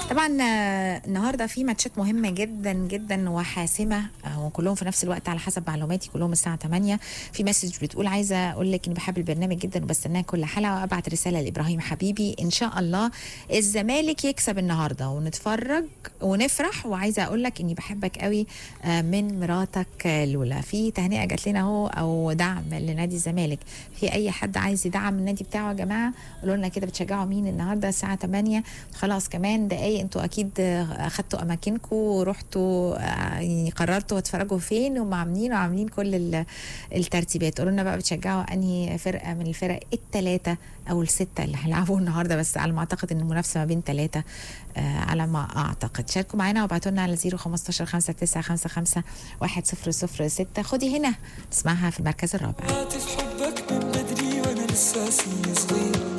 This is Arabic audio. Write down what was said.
طبعا النهارده في ماتشات مهمه جدا جدا وحاسمه، وكلهم في نفس الوقت على حسب معلوماتي كلهم الساعه 8. في مسج بتقول عايزه اقول لك اني بحب البرنامج جدا وبستناه كل حلقه، وابعت رساله لابراهيم حبيبي ان شاء الله الزمالك يكسب النهارده ونتفرج ونفرح، وعايزه اقول لك اني بحبك قوي من مراتك لولا. في تهنئه جات لنا اهو او دعم لنادي الزمالك. في اي حد عايز يدعم النادي بتاعه يا جماعه؟ قولوا لنا كده بتشجعوا مين النهارده الساعه 8. خلاص كمان دقايق انتوا اكيد اخدتوا اماكنكم ورحتوا يعني قررتوا تتفرجوا فين وعاملين كل الترتيبات. قولوا لنا بقى بتشجعوا انهي فرقه من الفرق الثلاثه او السته اللي هيلعبوا النهارده، بس على ما اعتقد ان المنافسه ما بين ثلاثه على ما اعتقد. شاركوا معانا وابعتوا لنا على 015 5955 1006. خدي هنا نسمعها في المركز الرابع. في حبك من بدري وانا لسه سني صغير،